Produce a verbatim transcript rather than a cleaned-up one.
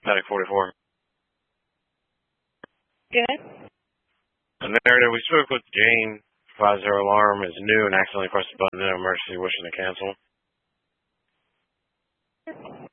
Medic forty-four. Good. The narrative, we spoke with Jane. five zero alarm is new and accidentally pressed the button in emergency, wishing to cancel.